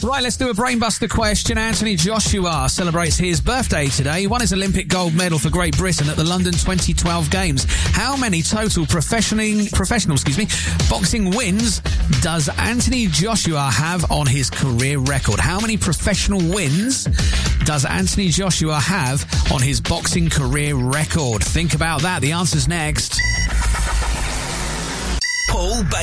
Right, let's do a brainbuster question. Anthony Joshua celebrates his birthday today. He won his Olympic gold medal for Great Britain at the London 2012 Games. How many total professional boxing wins does Anthony Joshua have on his career record? How many professional wins does Anthony Joshua have on his boxing career record? Think about that. The answer's next. Paul